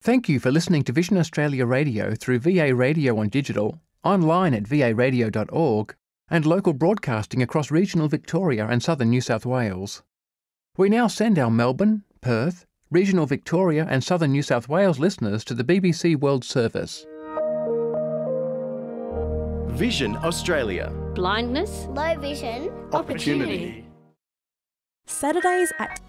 Thank you for listening to Vision Australia Radio through VA Radio on digital, online at varadio.org, and local broadcasting across regional Victoria and southern New South Wales. We now send our Melbourne, Perth, regional Victoria and southern New South Wales listeners to the BBC World Service. Vision Australia. Blindness, low vision, Opportunity. Saturdays at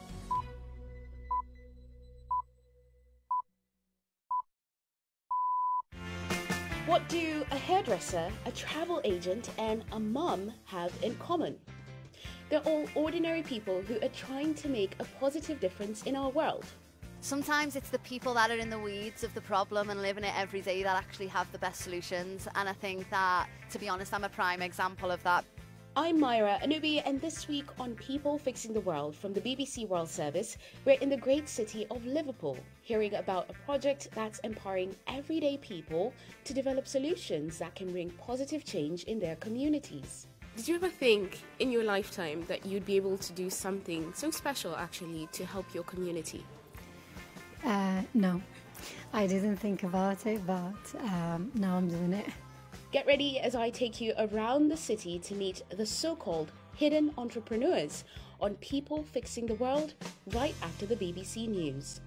What do a hairdresser, a travel agent, and a mum have in common? They're all ordinary people who are trying to make a positive difference in our world. Sometimes it's the people that are in the weeds of the problem and living it every day that actually have the best solutions. And I think that, to be honest, I'm a prime example of that. I'm Myra Anubi, and this week on People Fixing the World from the BBC World Service, we're in the great city of Liverpool, hearing about a project that's empowering everyday people to develop solutions that can bring positive change in their communities. Did you ever think in your lifetime that you'd be able to do something so special actually to help your community? No, I didn't think about it, but now I'm doing it. Get ready as I take you around the city to meet the so-called hidden entrepreneurs on People Fixing the World right after the BBC News.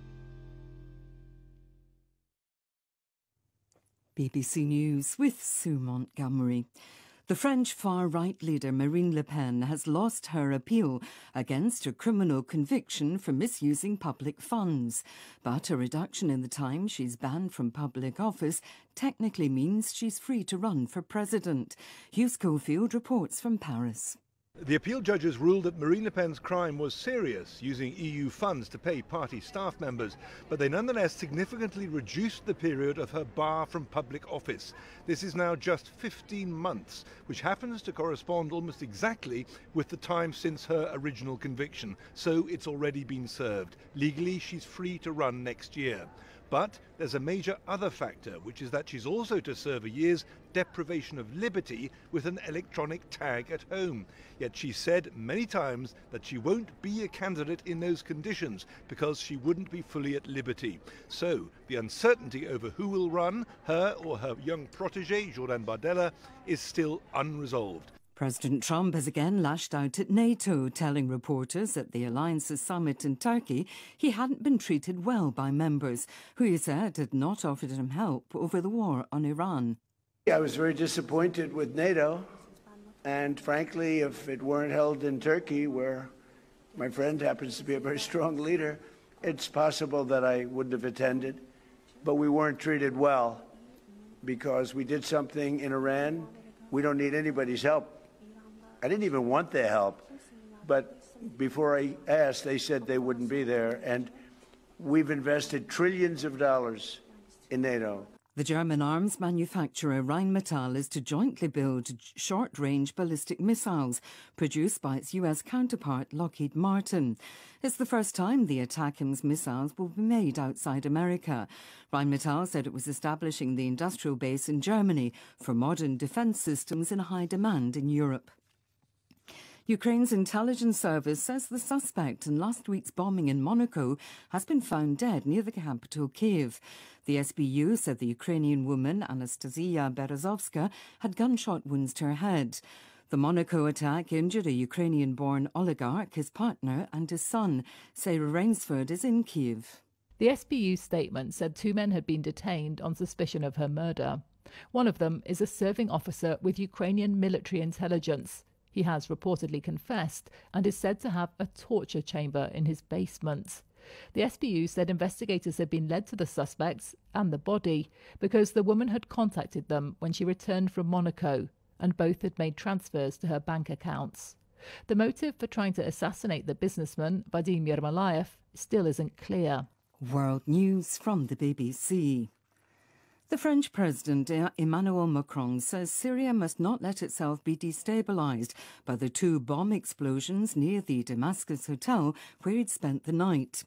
BBC News with Sue Montgomery. The French far-right leader Marine Le Pen has lost her appeal against a criminal conviction for misusing public funds. But a reduction in the time she's banned from public office technically means she's free to run for president. Hugh Schofield reports from Paris. The appeal judges ruled that Marine Le Pen's crime was serious, using EU funds to pay party staff members, but they nonetheless significantly reduced the period of her bar from public office. This is now just 15 months, which happens to correspond almost exactly with the time since her original conviction, so it's already been served. Legally, she's free to run next year. But there's a major other factor, which is that she's also to serve a year's deprivation of liberty with an electronic tag at home. Yet she said many times that she won't be a candidate in those conditions because she wouldn't be fully at liberty. So the uncertainty over who will run, her or her young protege, Jordan Bardella, is still unresolved. President Trump has again lashed out at NATO, telling reporters at the alliance's summit in Turkey he hadn't been treated well by members, who he said had not offered him help over the war on Iran. I was very disappointed with NATO, and frankly, if it weren't held in Turkey, where my friend happens to be a very strong leader, it's possible that I wouldn't have attended. But we weren't treated well because we did something in Iran. We don't need anybody's help. I didn't even want their help, but before I asked, they said they wouldn't be there, and we've invested trillions of dollars in NATO. The German arms manufacturer Rheinmetall is to jointly build short-range ballistic missiles produced by its US counterpart Lockheed Martin. It's the first time the ATACMS missiles will be made outside America. Rheinmetall said it was establishing the industrial base in Germany for modern defence systems in high demand in Europe. Ukraine's intelligence service says the suspect in last week's bombing in Monaco has been found dead near the capital, Kyiv. The SBU said the Ukrainian woman, Anastasia Berezovska, had gunshot wounds to her head. The Monaco attack injured a Ukrainian-born oligarch, his partner and his son. Sarah Rainsford is in Kyiv. The SBU statement said 2 men had been detained on suspicion of her murder. One of them is a serving officer with Ukrainian military intelligence. He has reportedly confessed and is said to have a torture chamber in his basement. The SBU said investigators had been led to the suspects and the body because the woman had contacted them when she returned from Monaco, and both had made transfers to her bank accounts. The motive for trying to assassinate the businessman, Vadim Yermolayev, still isn't clear. World News from the BBC. The French President Emmanuel Macron says Syria must not let itself be destabilised by the 2 bomb explosions near the Damascus hotel where he'd spent the night.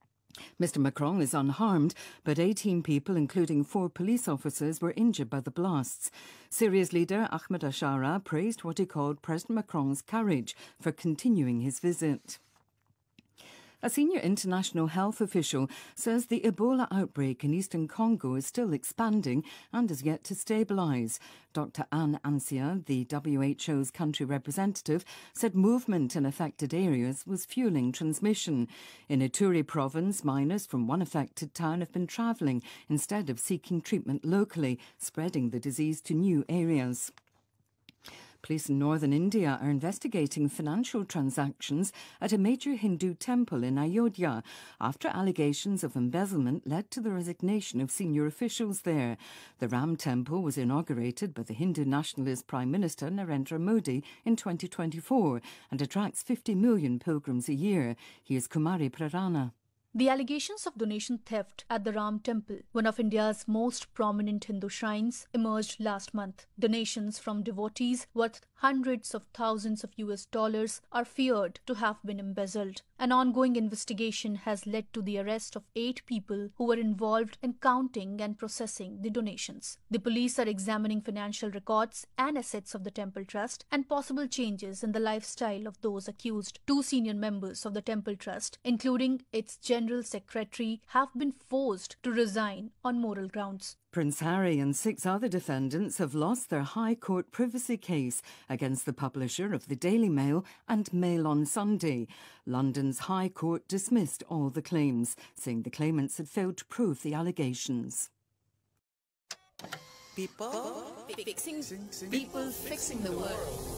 Mr Macron is unharmed, but 18 people, including 4 police officers, were injured by the blasts. Syria's leader Ahmed Ashara praised what he called President Macron's courage for continuing his visit. A senior international health official says the Ebola outbreak in eastern Congo is still expanding and is yet to stabilise. Dr. Anne Ansia, the WHO's country representative, said movement in affected areas was fuelling transmission. In Ituri province, miners from one affected town have been travelling instead of seeking treatment locally, spreading the disease to new areas. Police in northern India are investigating financial transactions at a major Hindu temple in Ayodhya after allegations of embezzlement led to the resignation of senior officials there. The Ram Temple was inaugurated by the Hindu nationalist Prime Minister Narendra Modi in 2024 and attracts 50 million pilgrims a year. Here's Kumari Prarana. The allegations of donation theft at the Ram Temple, one of India's most prominent Hindu shrines, emerged last month. Donations from devotees worth hundreds of thousands of US dollars are feared to have been embezzled. An ongoing investigation has led to the arrest of 8 people who were involved in counting and processing the donations. The police are examining financial records and assets of the temple trust and possible changes in the lifestyle of those accused. 2 senior members of the temple trust, including its General Secretary, have been forced to resign on moral grounds. Prince Harry and 6 other defendants have lost their High Court privacy case against the publisher of the Daily Mail and Mail on Sunday. London's High Court dismissed all the claims, saying the claimants had failed to prove the allegations. People fixing the world.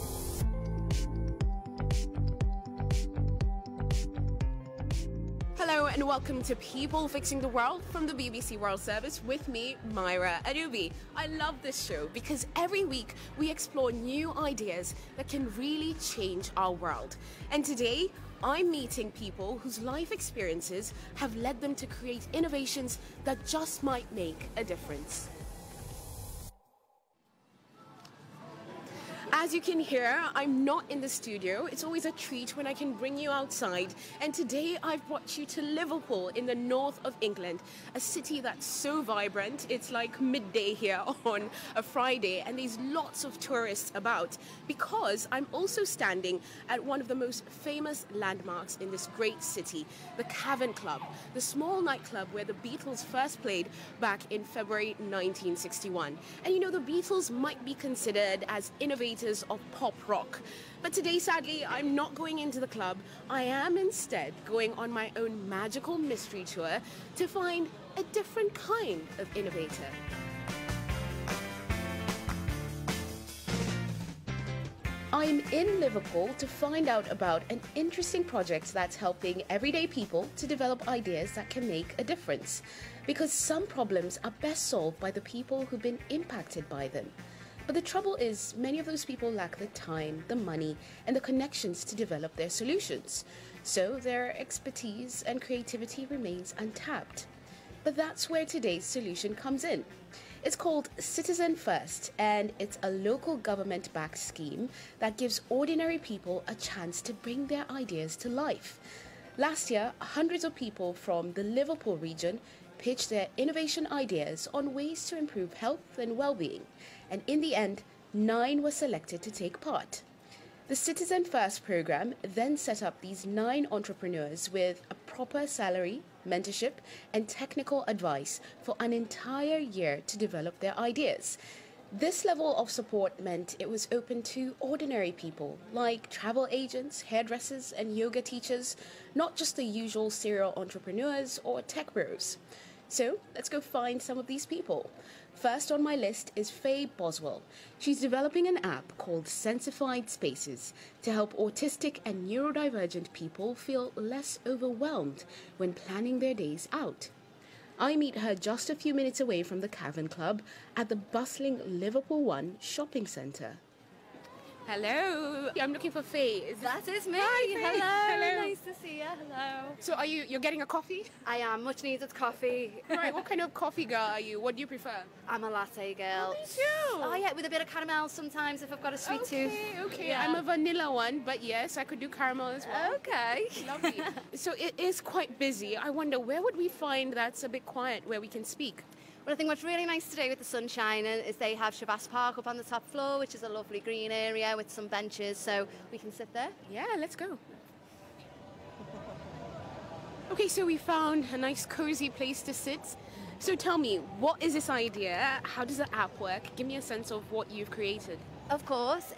Hello and welcome to People Fixing the World from the BBC World Service with me, Myra Anubi. I love this show because every week we explore new ideas that can really change our world. And today, I'm meeting people whose life experiences have led them to create innovations that just might make a difference. As you can hear, I'm not in the studio. It's always a treat when I can bring you outside. And today I've brought you to Liverpool in the north of England, a city that's so vibrant. It's like midday here on a Friday and there's lots of tourists about because I'm also standing at one of the most famous landmarks in this great city, the Cavern Club, the small nightclub where the Beatles first played back in February 1961. And you know, the Beatles might be considered as innovators of pop rock. But today, sadly, I'm not going into the club. I am instead going on my own magical mystery tour to find a different kind of innovator. I'm in Liverpool to find out about an interesting project that's helping everyday people to develop ideas that can make a difference. Because some problems are best solved by the people who've been impacted by them. But the trouble is, many of those people lack the time, the money, and the connections to develop their solutions. So their expertise and creativity remains untapped. But that's where today's solution comes in. It's called Citizen First, and it's a local government-backed scheme that gives ordinary people a chance to bring their ideas to life. Last year, hundreds of people from the Liverpool region pitched their innovation ideas on ways to improve health and well-being. And in the end, 9 were selected to take part. The Citizen First program then set up these 9 entrepreneurs with a proper salary, mentorship, and technical advice for an entire year to develop their ideas. This level of support meant it was open to ordinary people like travel agents, hairdressers, and yoga teachers, not just the usual serial entrepreneurs or tech bros. So let's go find some of these people. First on my list is Faye Boswell. She's developing an app called Sensified Spaces to help autistic and neurodivergent people feel less overwhelmed when planning their days out. I meet her just a few minutes away from the Cavern Club at the bustling Liverpool One shopping centre. Hello, I'm looking for Faye. That is me. Hi, Faye. Hello. Nice to see you. Hello. So you're getting a coffee? I am. Much needed coffee. Right, what kind of coffee girl are you? What do you prefer? I'm a latte girl. Oh, me too. Oh yeah, with a bit of caramel sometimes if I've got a sweet tooth. Okay. Yeah. I'm a vanilla one, but yes, I could do caramel as well. Okay. Lovely. So it is quite busy. I wonder, where would we find that's a bit quiet where we can speak? Well, I think what's really nice today with the sun shining is they have Shabas Park up on the top floor, which is a lovely green area with some benches, so we can sit there. Yeah, let's go. Okay, so we found a nice cozy place to sit. So tell me, what is this idea? How does the app work? Give me a sense of what you've created. Of course.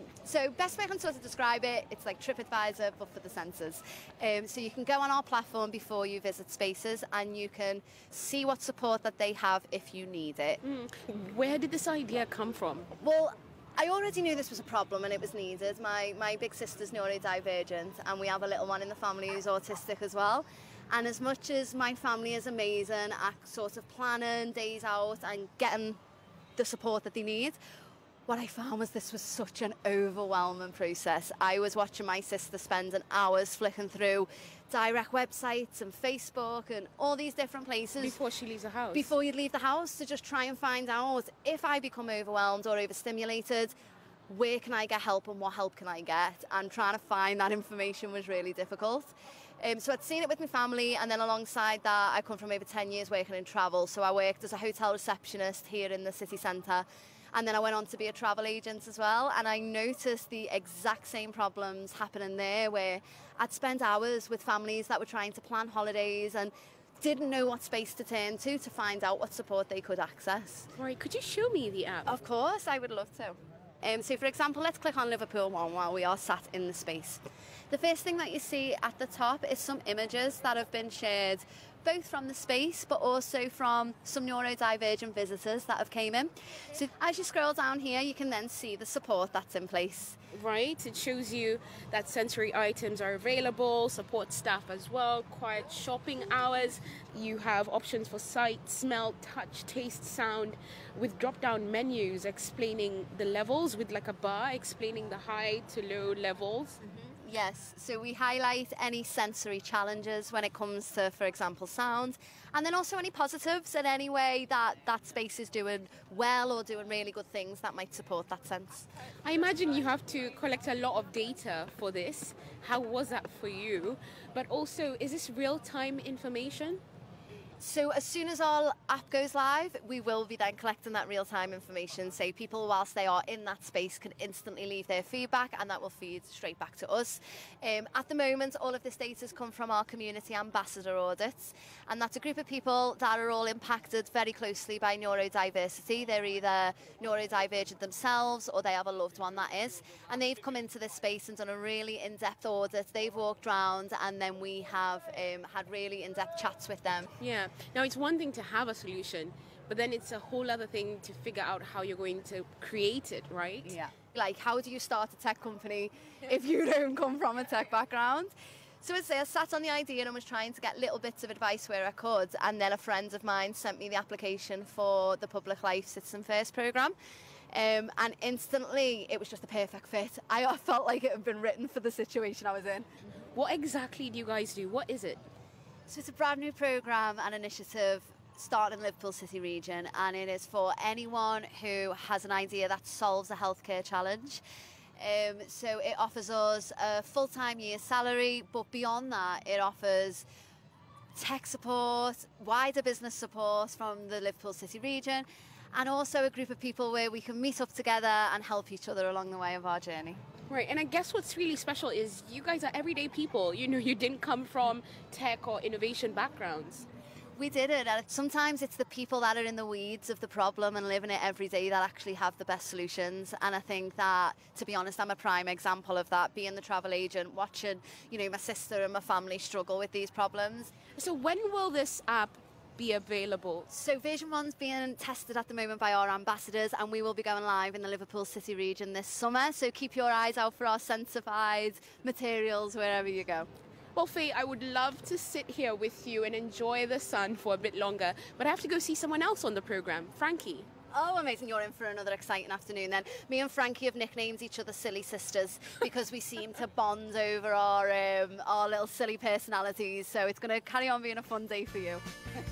So best way I can sort of describe it, it's like TripAdvisor, but for the senses. So you can go on our platform before you visit spaces and you can see what support that they have if you need it. Where did this idea come from? Well, I already knew this was a problem and it was needed. My big sister's neurodivergent and we have a little one in the family who's autistic as well. And as much as my family is amazing at sort of planning days out and getting the support that they need, what I found was this was such an overwhelming process. I was watching my sister spending hours flicking through direct websites and Facebook and all these different places. Before she leaves the house? Before you leave the house, to just try and find out if I become overwhelmed or overstimulated, where can I get help and what help can I get? And trying to find that information was really difficult. So I'd seen it with my family, and then alongside that, I come from over 10 years working in travel. So I worked as a hotel receptionist here in the city centre. And then I went on to be a travel agent as well, and I noticed the exact same problems happening there, where I'd spend hours with families that were trying to plan holidays and didn't know what space to turn to find out what support they could access. Right, could you show me the app? Of course, I would love to. So for example, let's click on Liverpool One while we are sat in the space. The first thing that you see at the top is some images that have been shared both from the space but also from some neurodivergent visitors that have came in. So as you scroll down here, you can then see the support that's in place. Right, it shows you that sensory items are available, support staff as well, quiet shopping hours. You have options for sight, smell, touch, taste, sound, with drop-down menus explaining the levels, with like a bar explaining the high to low levels. Yes, so we highlight any sensory challenges when it comes to, for example, sound, and then also any positives in any way that that space is doing well or doing really good things that might support that sense. I imagine you have to collect a lot of data for this. How was that for you? But also, is this real-time information? So as soon as our app goes live, we will be then collecting that real-time information. So people, whilst they are in that space, can instantly leave their feedback and that will feed straight back to us. At the moment, all of this data has come from our community ambassador audits, and that's a group of people that are all impacted very closely by neurodiversity. They're either neurodivergent themselves or they have a loved one that is, and they've come into this space and done a really in-depth audit. They've walked around and then we have had really in-depth chats with them. Yeah. Now, it's one thing to have a solution, but then it's a whole other thing to figure out how you're going to create it, right? Yeah. Like, how do you start a tech company if you don't come from a tech background? So I'd say I sat on the idea and was trying to get little bits of advice where I could, and then a friend of mine sent me the application for the Public Life Citizen First programme. And instantly, it was just a perfect fit. I felt like it had been written for the situation I was in. What exactly do you guys do? What is it? So it's a brand new programme and initiative started in Liverpool City region, and it is for anyone who has an idea that solves a healthcare challenge. So it offers us a full-time year's salary, but beyond that it offers tech support, wider business support from the Liverpool City region, and also a group of people where we can meet up together and help each other along the way of our journey. Right, and I guess what's really special is you guys are everyday people. You know, you didn't come from tech or innovation backgrounds. We did it, and sometimes it's the people that are in the weeds of the problem and living it every day that actually have the best solutions. And I think that, to be honest, I'm a prime example of that, being the travel agent, watching, you know, my sister and my family struggle with these problems. So when will this app be available? So version 1's being tested at the moment by our ambassadors, and we will be going live in the Liverpool City region this summer. So keep your eyes out for our Sensified materials wherever you go. Well, Faye, I would love to sit here with you and enjoy the sun for a bit longer, but I have to go see someone else on the programme, Frankie. Oh, amazing. You're in for another exciting afternoon then. Me and Frankie have nicknamed each other Silly Sisters because we seem to bond over our little silly personalities. So it's going to carry on being a fun day for you.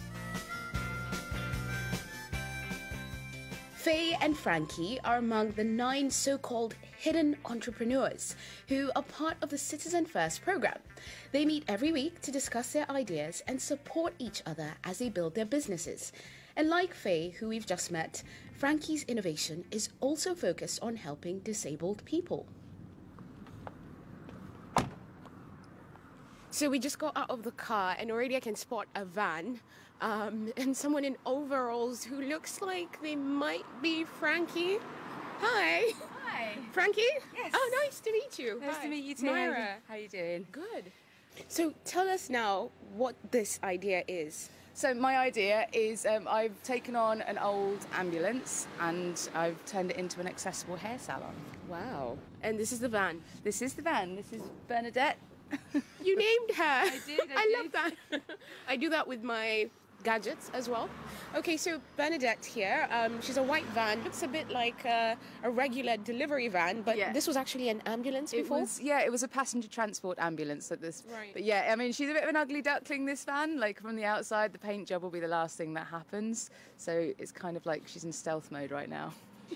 Faye and Frankie are among the 9 so-called hidden entrepreneurs who are part of the Citizen First program. They meet every week to discuss their ideas and support each other as they build their businesses. And like Faye, who we've just met, Frankie's innovation is also focused on helping disabled people. So we just got out of the car and already I can spot a van and someone in overalls who looks like they might be Frankie. Hi. Hi. Frankie? Yes. Oh, nice to meet you. Nice to meet you too. Myra. How you doing? Good. So tell us now what this idea is. So my idea is I've taken on an old ambulance and I've turned it into an accessible hair salon. Wow. And this is the van? This is the van. This is Bernadette. You named her. I did. I love that. I do that with my gadgets as well. Okay, so Bernadette here, she's a white van, looks a bit like a regular delivery van, but this was actually an ambulance before? It was a passenger transport ambulance at this. Right. But yeah, I mean, she's a bit of an ugly duckling, this van. Like, from the outside, the paint job will be the last thing that happens. So it's kind of like she's in stealth mode right now.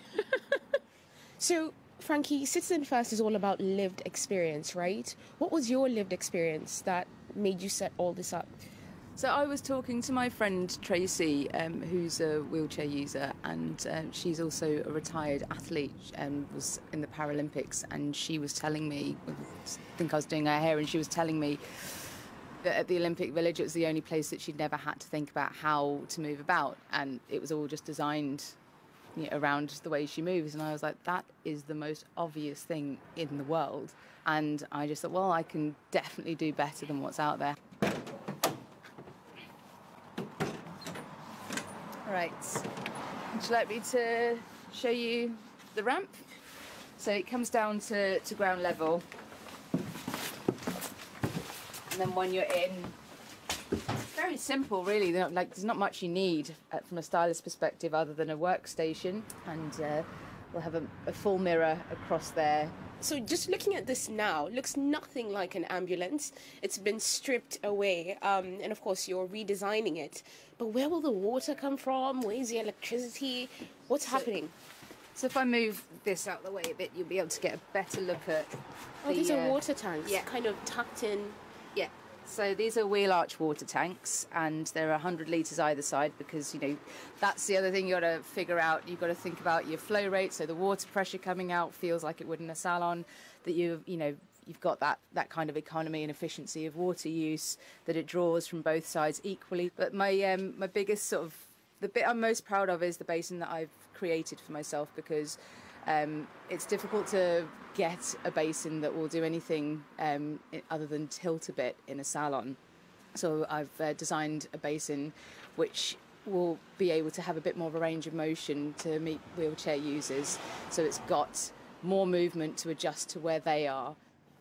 So, Frankie, Citizen First is all about lived experience, right? What was your lived experience that made you set all this up? So I was talking to my friend Tracy, who's a wheelchair user, and she's also a retired athlete and was in the Paralympics, and she was telling me, I think I was doing her hair, and she was telling me that at the Olympic Village it was the only place that she'd never had to think about how to move about, and it was all just designed around the way she moves. And I was like, that is the most obvious thing in the world. And I just thought, well, I can definitely do better than what's out there. Right, would you like me to show you the ramp? So it comes down to ground level, and then when you're in, it's very simple really. There's not much you need from a stylist perspective other than a workstation, and we'll have a full mirror across there. So just looking at this now, looks nothing like an ambulance. It's been stripped away, and of course you're redesigning it. But where will the water come from? Where's the electricity? What's happening? So if I move this out the way a bit, you'll be able to get a better look at these are water tanks, kind of tucked in. Yeah. So these are wheel arch water tanks, and they're 100 litres either side, because that's the other thing you got to figure out. You've got to think about your flow rate, so the water pressure coming out feels like it would in a salon. That you've got that kind of economy and efficiency of water use, that it draws from both sides equally. But my biggest the bit I'm most proud of is the basin that I've created for myself, because it's difficult to get a basin that will do anything other than tilt a bit in a salon. So I've designed a basin which will be able to have a bit more of a range of motion to meet wheelchair users. So it's got more movement to adjust to where they are.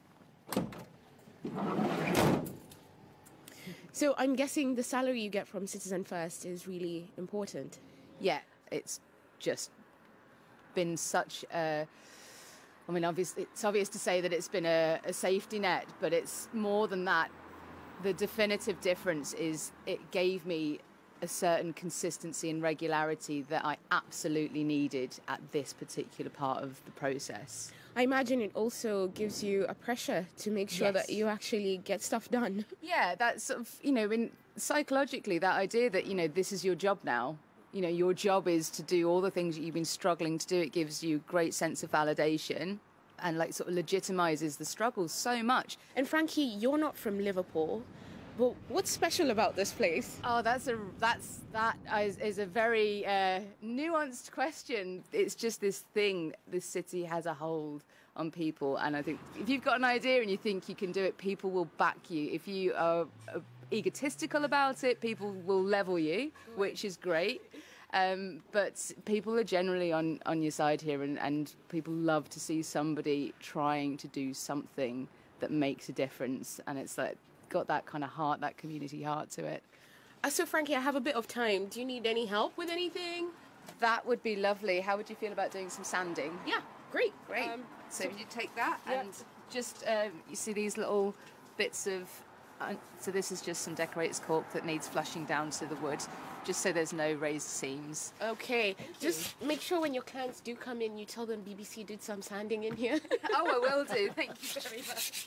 So I'm guessing the salary you get from Citizen First is really important. Yeah, it's just been such a... I mean, it's obvious to say that it's been a safety net, but it's more than that. The definitive difference is it gave me a certain consistency and regularity that I absolutely needed at this particular part of the process. I imagine it also gives you a pressure to make sure that you actually get stuff done. Yeah, that's sort of, psychologically, that idea that, this is your job now. Your job is to do all the things that you've been struggling to do. It gives you a great sense of validation and sort of legitimizes the struggles so much. And Frankie, you're not from Liverpool, but what's special about this place? Oh, that is a very nuanced question. It's just this thing. This city has a hold on people, and I think if you've got an idea and you think you can do it, people will back you. If you are egotistical about it, people will level you, which is great. But people are generally on your side here, and people love to see somebody trying to do something that makes a difference, and it's got that kind of heart, that community heart to it. So Frankie, I have a bit of time. Do you need any help with anything? That would be lovely. How would you feel about doing some sanding? Yeah, great. So you take that and just, you see these little bits of... so this is just some decorator's cork that needs flushing down to the wood, just so there's no raised seams. Okay, just make sure when your clients do come in, you tell them BBC did some sanding in here. Oh, I will do. Thank you very much.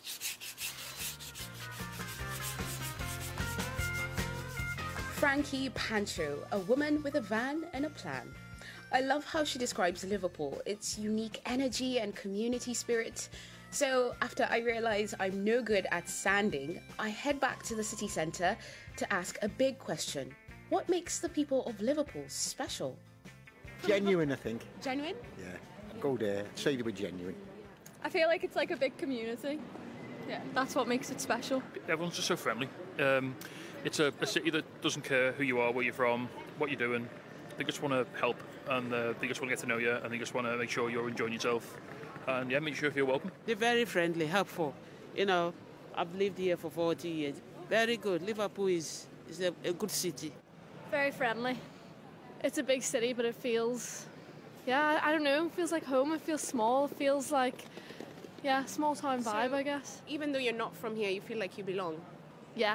Frankie Pancho, a woman with a van and a plan. I love how she describes Liverpool, its unique energy and community spirit. So after I realize I'm no good at sanding, I head back to the city centre to ask a big question. What makes the people of Liverpool special? Genuine, I think. Genuine? Yeah. Go there, say they were genuine. I feel like it's like a big community. Yeah, that's what makes it special. Everyone's just so friendly. It's a city that doesn't care who you are, where you're from, what you're doing. They just want to help, and they just want to get to know you, and they just want to make sure you're enjoying yourself. And yeah, make sure you feel welcome. They're very friendly, helpful. You know, I've lived here for 40 years. Very good. Liverpool is a good city. Very friendly. It's a big city, but it feels, I don't know, it feels like home. It feels small. It feels like, small town vibe, I guess. Even though you're not from here, you feel like you belong? Yeah.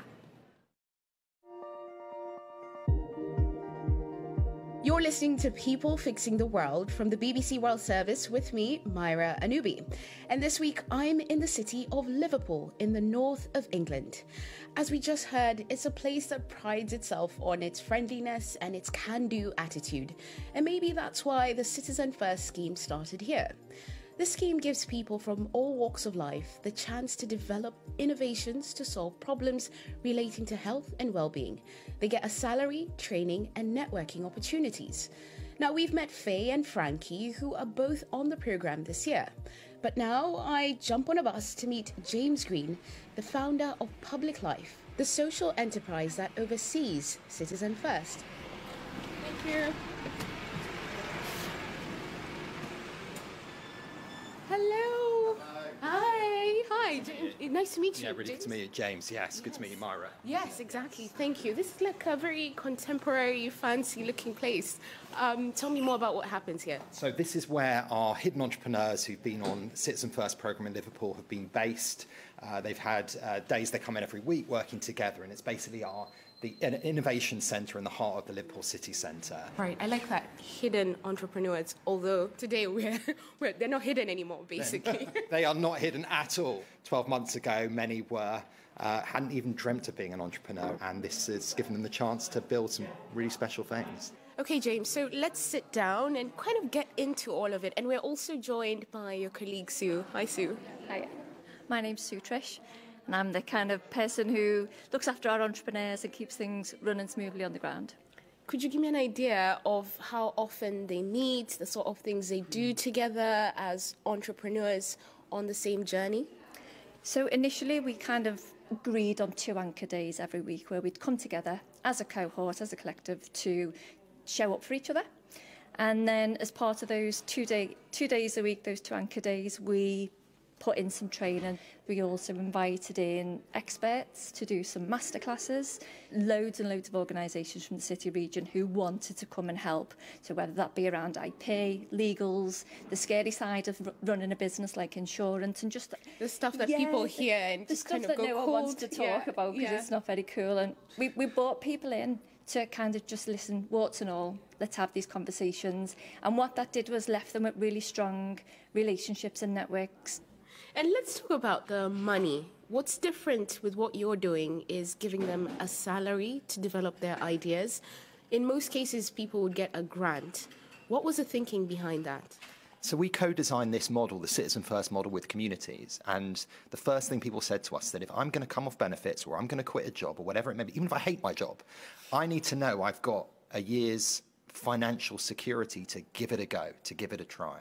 You're listening to People Fixing the World from the BBC World Service with me, Myra Anubi. And this week, I'm in the city of Liverpool in the north of England. As we just heard, it's a place that prides itself on its friendliness and its can-do attitude. And maybe that's why the Citizen First scheme started here. This scheme gives people from all walks of life the chance to develop innovations to solve problems relating to health and well-being. They get a salary, training, and networking opportunities. Now, we've met Faye and Frankie, who are both on the programme this year. But now I jump on a bus to meet James Green, the founder of Public Life, the social enterprise that oversees Citizen First. Thank you. Hello. Hi. Nice to meet you. Yeah, really good to meet you, James. Yes, good to meet you, Myra. Yes, exactly. Thank you. This is like a very contemporary, fancy-looking place. Tell me more about what happens here. So this is where our hidden entrepreneurs who've been on Citizen First programme in Liverpool have been based. They've had days they come in every week working together, and it's basically an innovation centre in the heart of the Liverpool city centre. Right, I like that, hidden entrepreneurs, although today they're not hidden anymore, basically. They are not hidden at all. 12 months ago, many were hadn't even dreamt of being an entrepreneur, and this has given them the chance to build some really special things. Okay, James, so let's sit down and kind of get into all of it. And we're also joined by your colleague, Sue. Hi, Sue. Hi. My name's Sue Trish, and I'm the kind of person who looks after our entrepreneurs and keeps things running smoothly on the ground. Could you give me an idea of how often they meet, the sort of things they do together as entrepreneurs on the same journey? So initially we kind of agreed on 2 anchor days every week where we'd come together as a cohort, as a collective, to show up for each other. And then as part of those 2 days a week, those 2 anchor days, we put in some training. We also invited in experts to do some masterclasses, loads and loads of organisations from the city region who wanted to come and help. So whether that be around IP, legals, the scary side of running a business like insurance, and just the stuff that people hear and the just stuff kind of that go no one cold. wants to talk about because it's not very cool. And we brought people in to kind of just listen, warts and all, let's have these conversations. And what that did was left them with really strong relationships and networks. And let's talk about the money. What's different with what you're doing is giving them a salary to develop their ideas. In most cases, people would get a grant. What was the thinking behind that? So we co-designed this model, the Citizen First model, with communities. And the first thing people said to us that if I'm going to come off benefits or I'm going to quit a job or whatever it may be, even if I hate my job, I need to know I've got a year's financial security to give it a go, to give it a try.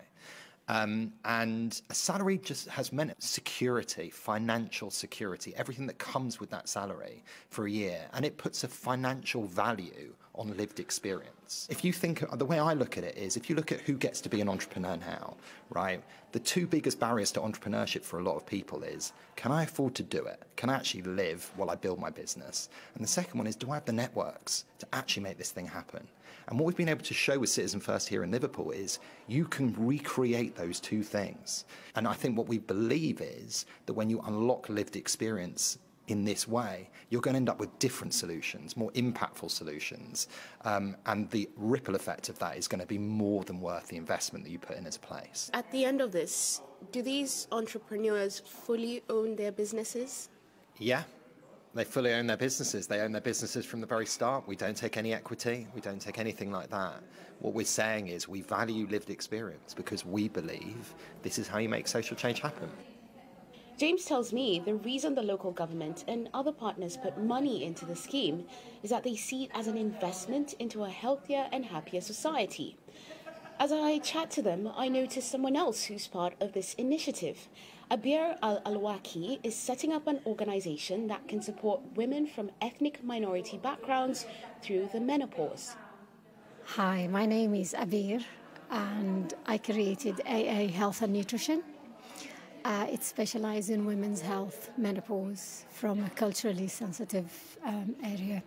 And a salary just has meant security, financial security, everything that comes with that salary for a year. And it puts a financial value on lived experience. If you think, the way I look at it is, if you look at who gets to be an entrepreneur now, right, the 2 biggest barriers to entrepreneurship for a lot of people is, can I afford to do it? Can I actually live while I build my business? And the second one is, do I have the networks to actually make this thing happen? And what we've been able to show with Citizen First here in Liverpool is you can recreate those 2 things. And I think what we believe is that when you unlock lived experience in this way, you're going to end up with different solutions, more impactful solutions. And the ripple effect of that is going to be more than worth the investment that you put in as a place. At the end of this, do these entrepreneurs fully own their businesses? Yeah. They fully own their businesses. They own their businesses from the very start. We don't take any equity. We don't take anything like that. What we're saying is we value lived experience because we believe this is how you make social change happen. James tells me the reason the local government and other partners put money into the scheme is that they see it as an investment into a healthier and happier society. As I chat to them, I notice someone else who's part of this initiative. Abir Al-Alwaki is setting up an organization that can support women from ethnic minority backgrounds through the menopause. Hi, my name is Abir, and I created AA Health and Nutrition. It specializes in women's health, menopause, from a culturally sensitive area.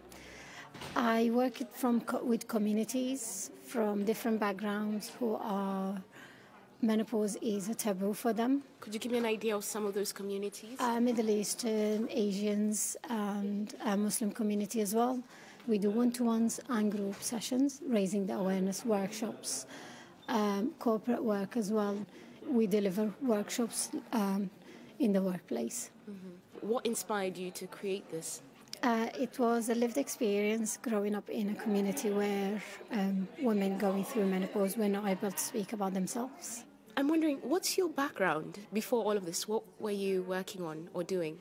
I work with communities from different backgrounds who are menopause is a taboo for them. Could you give me an idea of some of those communities? Middle Eastern, Asians, and Muslim community as well. We do one-to-ones and group sessions, raising the awareness, workshops, corporate work as well. We deliver workshops in the workplace. Mm-hmm. What inspired you to create this? It was a lived experience growing up in a community where women going through menopause were not able to speak about themselves. I'm wondering, what's your background before all of this? What were you working on or doing?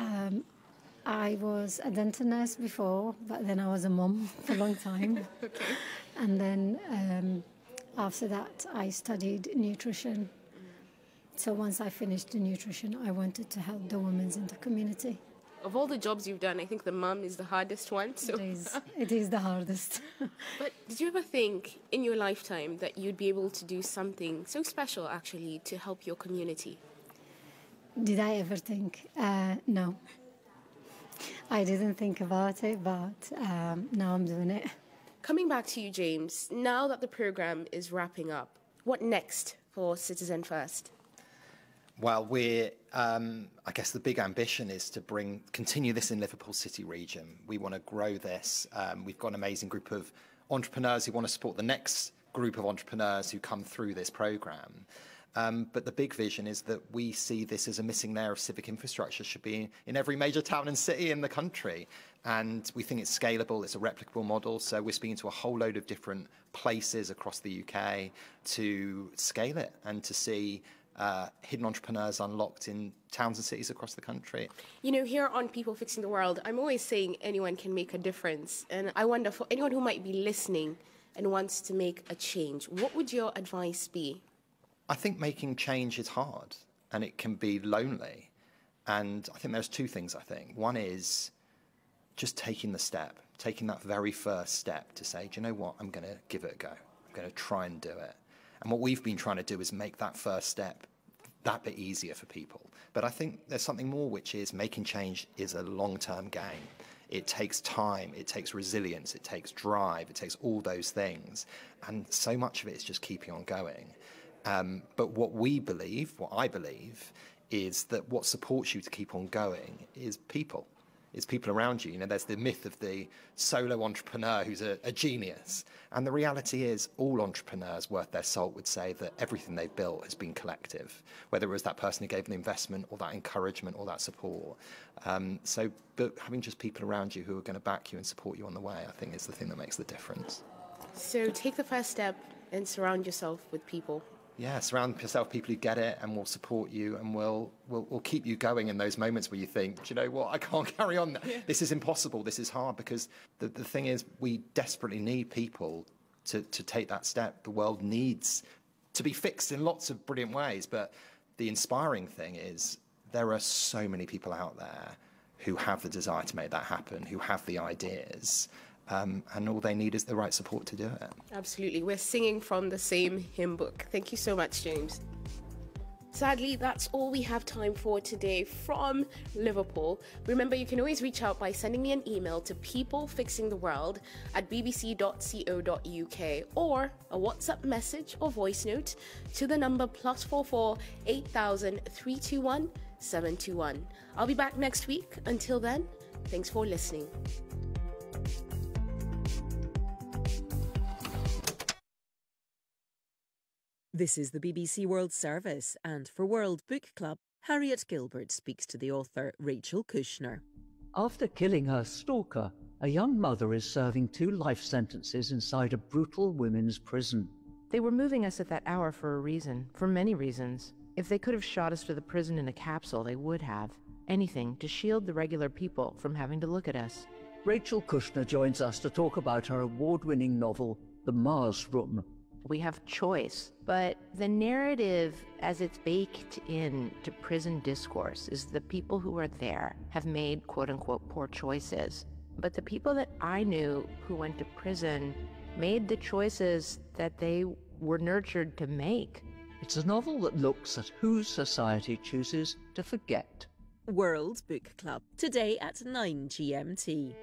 I was a dental nurse before, but then I was a mom for a long time. Okay. And then after that, I studied nutrition. So once I finished the nutrition, I wanted to help the women in the community. Of all the jobs you've done, I think the mum is the hardest one. So. It is the hardest. But did you ever think in your lifetime that you'd be able to do something so special, actually, to help your community? Did I ever think? No. I didn't think about it, but now I'm doing it. Coming back to you, James, now that the program is wrapping up, what next for Citizen First? Well, I guess the big ambition is to continue this in Liverpool City region. We want to grow this. We've got an amazing group of entrepreneurs who want to support the next group of entrepreneurs who come through this programme. But the big vision is that we see this as a missing layer of civic infrastructure, should be in every major town and city in the country. And we think it's scalable, it's a replicable model. So we're speaking to a whole load of different places across the UK to scale it and to see hidden entrepreneurs unlocked in towns and cities across the country. You know, here on People Fixing the World, I'm always saying anyone can make a difference. And I wonder, for anyone who might be listening and wants to make a change, what would your advice be? I think making change is hard and it can be lonely. And I think there's two things, I think. One is just taking the step, taking that very first step to say, do you know what, I'm going to give it a go. I'm going to try and do it. And what we've been trying to do is make that first step that bit easier for people. But I think there's something more, which is making change is a long-term game. It takes time, it takes resilience, it takes drive, it takes all those things. And so much of it is just keeping on going. But what I believe, is that what supports you to keep on going is people. It's people around you. You know, there's the myth of the solo entrepreneur who's a genius. And the reality is all entrepreneurs worth their salt would say that everything they've built has been collective, whether it was that person who gave them the investment or that encouragement or that support. But having just people around you who are going to back you and support you on the way, I think is the thing that makes the difference. So take the first step and surround yourself with people. Yeah, surround yourself with people who get it and will support you and will keep you going in those moments where you think, do you know what, I can't carry on. Yeah. This is impossible, this is hard, because the thing is we desperately need people to take that step. The world needs to be fixed in lots of brilliant ways, but the inspiring thing is there are so many people out there who have the desire to make that happen, who have the ideas. And all they need is the right support to do it. Absolutely. We're singing from the same hymn book. Thank you so much, James. Sadly, that's all we have time for today from Liverpool. Remember, you can always reach out by sending me an email to peoplefixingtheworld@bbc.co.uk or a WhatsApp message or voice note to the number +44 8000 321 721. I'll be back next week. Until then, thanks for listening. This is the BBC World Service, and for World Book Club, Harriet Gilbert speaks to the author Rachel Kushner. After killing her stalker, a young mother is serving 2 life sentences inside a brutal women's prison. They were moving us at that hour for a reason, for many reasons. If they could have shot us to the prison in a capsule, they would have. Anything to shield the regular people from having to look at us. Rachel Kushner joins us to talk about her award-winning novel, The Mars Room. We have choice, but the narrative as it's baked into prison discourse is the people who are there have made quote-unquote poor choices. But the people that I knew who went to prison made the choices that they were nurtured to make. It's a novel that looks at who society chooses to forget. World Book Club, today at 9 GMT.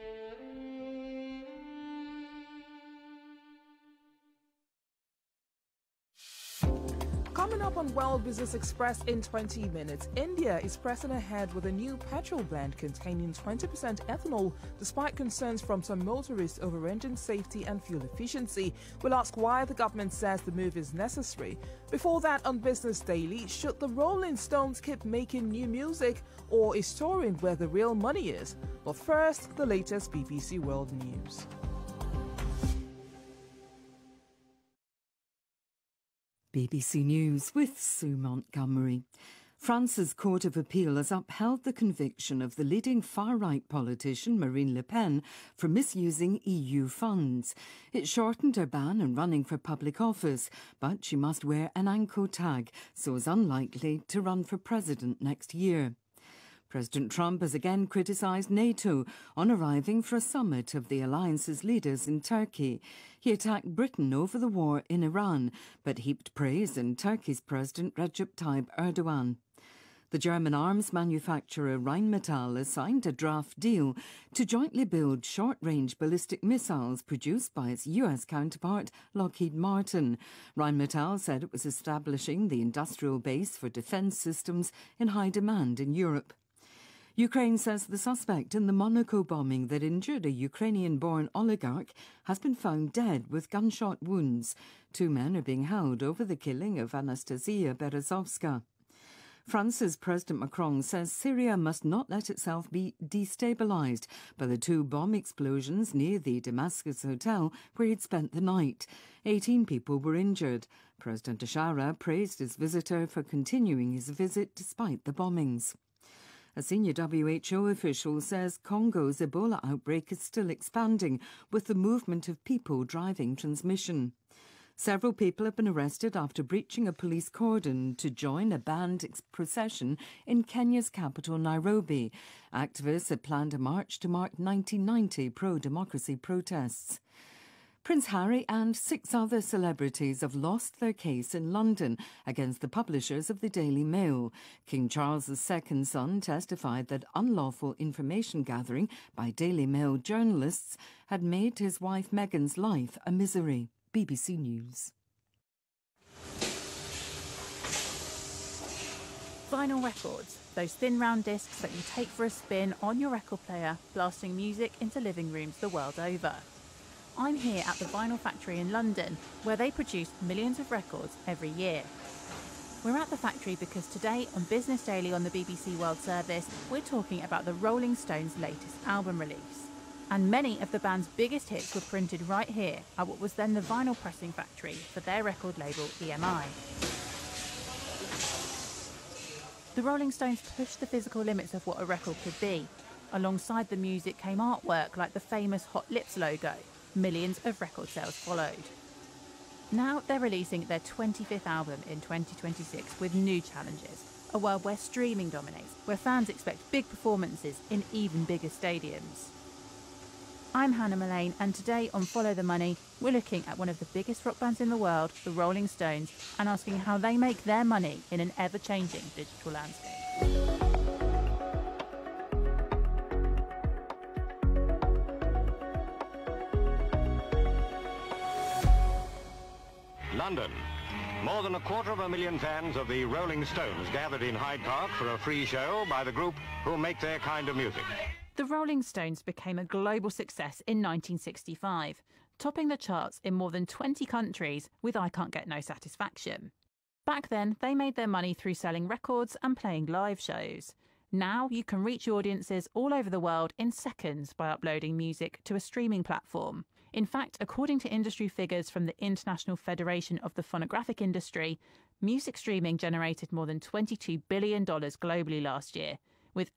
Coming up on World Business Express in 20 minutes, India is pressing ahead with a new petrol blend containing 20% ethanol, despite concerns from some motorists over engine safety and fuel efficiency. We'll ask why the government says the move is necessary. Before that, on Business Daily, should the Rolling Stones keep making new music, or is touring where the real money is? But first, the latest BBC World News. BBC News with Sue Montgomery. France's Court of Appeal has upheld the conviction of the leading far-right politician Marine Le Pen for misusing EU funds. It shortened her ban on running for public office, but she must wear an ANCO tag, so is unlikely to run for president next year. President Trump has again criticised NATO on arriving for a summit of the alliance's leaders in Turkey. He attacked Britain over the war in Iran, but heaped praise on Turkey's President Recep Tayyip Erdogan. The German arms manufacturer Rheinmetall has signed a draft deal to jointly build short-range ballistic missiles produced by its US counterpart, Lockheed Martin. Rheinmetall said it was establishing the industrial base for defence systems in high demand in Europe. Ukraine says the suspect in the Monaco bombing that injured a Ukrainian-born oligarch has been found dead with gunshot wounds. 2 men are being held over the killing of Anastasia Berezovska. France's President Macron says Syria must not let itself be destabilised by the 2 bomb explosions near the Damascus hotel where he'd spent the night. 18 people were injured. President Ouattara praised his visitor for continuing his visit despite the bombings. A senior WHO official says Congo's Ebola outbreak is still expanding, with the movement of people driving transmission. Several people have been arrested after breaching a police cordon to join a banned procession in Kenya's capital, Nairobi. Activists had planned a march to mark 1990 pro-democracy protests. Prince Harry and 6 other celebrities have lost their case in London against the publishers of the Daily Mail. King Charles' second son testified that unlawful information gathering by Daily Mail journalists had made his wife Meghan's life a misery. BBC News. Vinyl records, those thin round discs that you take for a spin on your record player, blasting music into living rooms the world over. I'm here at the Vinyl Factory in London, where they produce millions of records every year. We're at the factory because today on Business Daily on the BBC World Service, we're talking about the Rolling Stones' latest album release. And many of the band's biggest hits were printed right here at what was then the vinyl pressing factory for their record label EMI. The Rolling Stones pushed the physical limits of what a record could be. Alongside the music came artwork like the famous Hot Lips logo. Millions of record sales followed. Now they're releasing their 25th album in 2026 with new challenges. A world where streaming dominates, where fans expect big performances in even bigger stadiums. I'm Hannah Mullane, and today on Follow the Money, we're looking at one of the biggest rock bands in the world, the Rolling Stones, and asking how they make their money in an ever-changing digital landscape. London. More than 250,000 fans of the Rolling Stones gathered in Hyde Park for a free show by the group who make their kind of music. The Rolling Stones became a global success in 1965, topping the charts in more than 20 countries with I Can't Get No Satisfaction. Back then, they made their money through selling records and playing live shows. Now you can reach audiences all over the world in seconds by uploading music to a streaming platform. In fact, according to industry figures from the International Federation of the Phonographic Industry, Music streaming generated more than $22 billion globally last year, with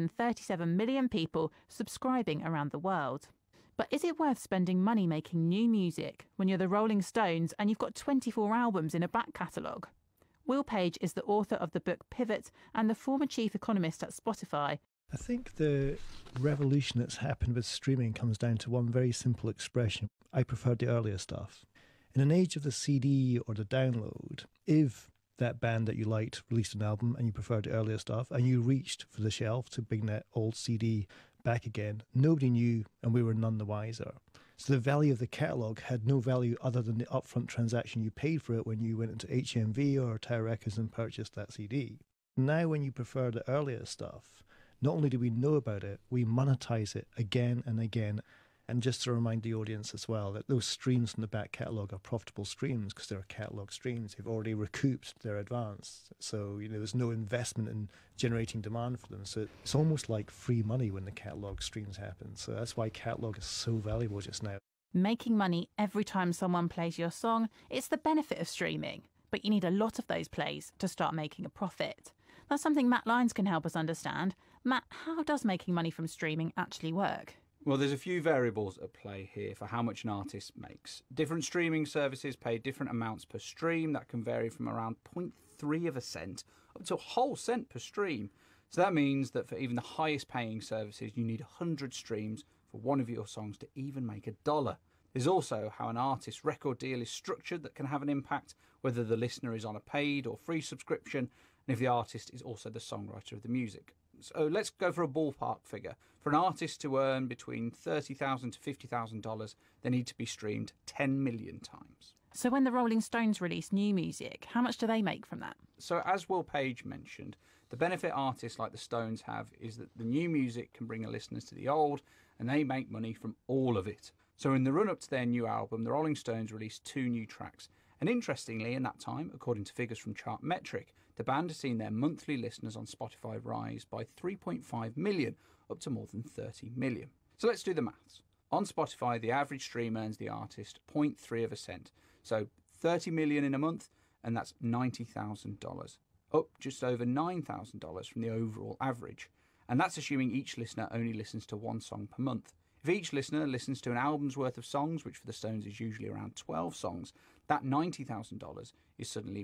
837 million people subscribing around the world. But is it worth spending money making new music when you're the Rolling Stones and you've got 24 albums in a back catalogue? Will Page is the author of the book Pivot and the former chief economist at Spotify. I think the revolution that's happened with streaming comes down to one very simple expression. I prefer the earlier stuff. In an age of the CD or the download, if that band that you liked released an album and you preferred the earlier stuff and you reached for the shelf to bring that old CD back again, nobody knew and we were none the wiser. So the value of the catalogue had no value other than the upfront transaction you paid for it when you went into HMV or Tower Records and purchased that CD. Now when you prefer the earlier stuff, not only do we know about it, we monetize it again and again. And just to remind the audience as well that those streams from the back catalogue are profitable streams because they're catalogue streams. They've already recouped their advance. So, there's no investment in generating demand for them. So it's almost like free money when the catalogue streams happen. So that's why catalogue is so valuable just now. Making money every time someone plays your song, it's the benefit of streaming. But you need a lot of those plays to start making a profit. That's something Matt Lyons can help us understand. Matt, how does making money from streaming actually work? Well, there's a few variables at play here for how much an artist makes. Different streaming services pay different amounts per stream. That can vary from around 0.3 of a cent up to a whole cent per stream. So that means that for even the highest paying services, you need 100 streams for one of your songs to even make $1. There's also how an artist's record deal is structured that can have an impact, whether the listener is on a paid or free subscription, and if the artist is also the songwriter of the music. So let's go for a ballpark figure. For an artist to earn between $30,000 to $50,000, they need to be streamed 10 million times. So when the Rolling Stones release new music, how much do they make from that? So as Will Page mentioned, the benefit artists like the Stones have is that the new music can bring the listeners to the old, and they make money from all of it. So in the run-up to their new album, the Rolling Stones released 2 new tracks. And interestingly, in that time, according to figures from Chartmetric, the band has seen their monthly listeners on Spotify rise by 3.5 million, up to more than 30 million. So let's do the maths. On Spotify, the average stream earns the artist 0.3 of a cent. So 30 million in a month, and that's $90,000, up just over $9,000 from the overall average. And that's assuming each listener only listens to one song per month. If each listener listens to an album's worth of songs, which for the Stones is usually around 12 songs, that $90,000 is suddenly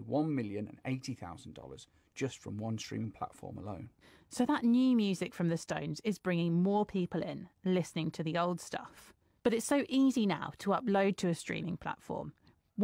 $1,080,000 just from one streaming platform alone. So that new music from the Stones is bringing more people in, listening to the old stuff. But it's so easy now to upload to a streaming platform.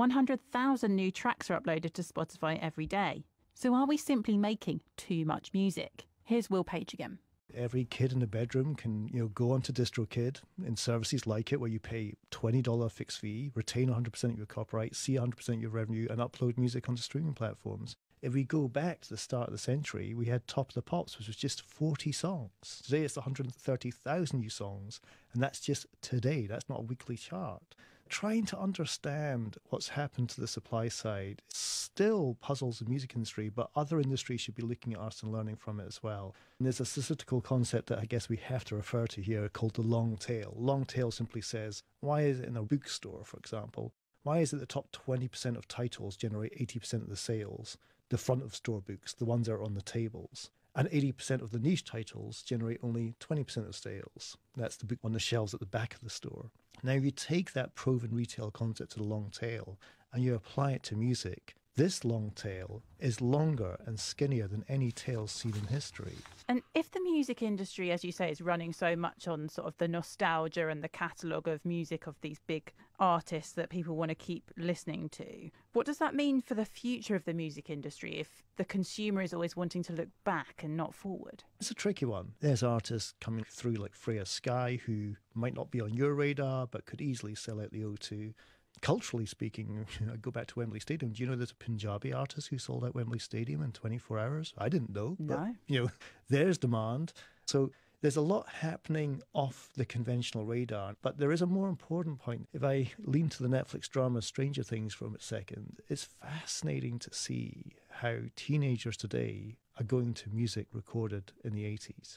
100,000 new tracks are uploaded to Spotify every day. So are we simply making too much music? Here's Will Page again. Every kid in the bedroom can, go onto DistroKid in services like it where you pay $20 fixed fee, retain 100% of your copyright, see 100% of your revenue, and upload music onto streaming platforms. If we go back to the start of the century, we had Top of the Pops, which was just 40 songs. Today it's 130,000 new songs, and that's just today. That's not a weekly chart. Trying to understand what's happened to the supply side still puzzles the music industry, but other industries should be looking at us and learning from it as well. And there's a statistical concept that I guess we have to refer to here called the long tail. Long tail simply says, why is it in a bookstore, for example, why is it the top 20% of titles generate 80% of the sales? The front of store books, the ones that are on the tables. And 80% of the niche titles generate only 20% of sales. That's the book on the shelves at the back of the store. Now, you take that proven retail concept to the long tail and you apply it to music. This long tail is longer and skinnier than any tail seen in history. And if the music industry, as you say, is running so much on sort of the nostalgia and the catalogue of music of these big artists that people want to keep listening to, what does that mean for the future of the music industry if the consumer is always wanting to look back and not forward? It's a tricky one. There's artists coming through like Freya Sky who might not be on your radar but could easily sell out the O2. Culturally speaking, I go back to Wembley Stadium. Do you know there's a Punjabi artist who sold out Wembley Stadium in 24 hours? I didn't know. No. But, there's demand. So there's a lot happening off the conventional radar. But there is a more important point. If I lean to the Netflix drama Stranger Things for a second, it's fascinating to see how teenagers today are going to music recorded in the 80s.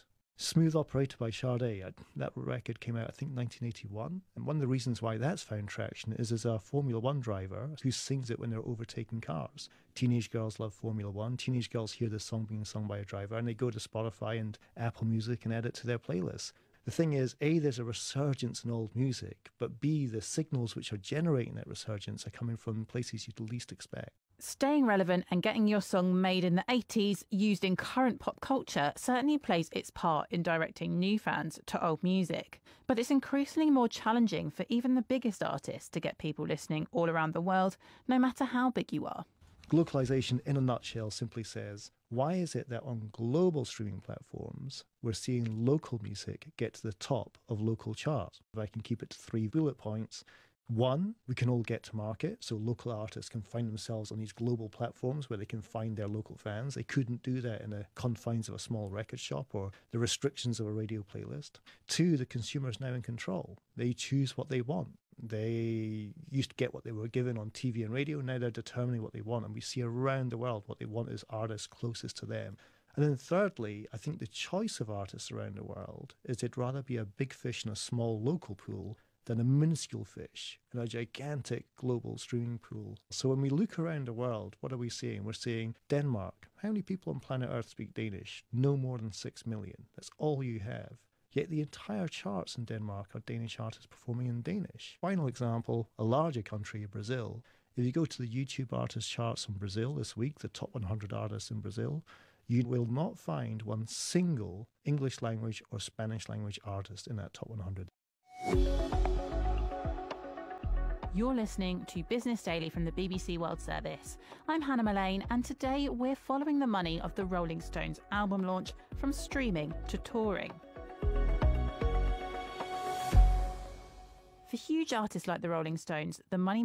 Smooth Operator by Sade, that record came out, I think, 1981. And one of the reasons why that's found traction is as a Formula One driver who sings it when they're overtaking cars. Teenage girls love Formula One. Teenage girls hear this song being sung by a driver and they go to Spotify and Apple Music and add it to their playlists. The thing is, A, there's a resurgence in old music, but B, the signals which are generating that resurgence are coming from places you'd least expect. Staying relevant and getting your song made in the 80s, used in current pop culture, certainly plays its part in directing new fans to old music. But it's increasingly more challenging for even the biggest artists to get people listening all around the world, no matter how big you are. Globalization, in a nutshell, simply says, why is it that on global streaming platforms, we're seeing local music get to the top of local charts? If I can keep it to 3 bullet points. 1, we can all get to market, so local artists can find themselves on these global platforms where they can find their local fans. They couldn't do that in the confines of a small record shop or the restrictions of a radio playlist. 2, the consumer is now in control. They choose what they want. They used to get what they were given on TV and radio, now they're determining what they want, and we see around the world what they want is artists closest to them. And then thirdly, I think the choice of artists around the world is they'd rather be a big fish in a small local pool than a minuscule fish in a gigantic global streaming pool. So when we look around the world, what are we seeing? We're seeing Denmark. How many people on planet Earth speak Danish? No more than 6 million. That's all you have. Yet the entire charts in Denmark are Danish artists performing in Danish. Final example, a larger country, Brazil. If you go to the YouTube artist charts in Brazil this week, the top 100 artists in Brazil, you will not find one single English language or Spanish language artist in that top 100. You're listening to Business Daily from the BBC World Service. I'm Hannah Mullane, and today we're following the money of the Rolling Stones album launch from streaming to touring. For huge artists like the Rolling Stones, the money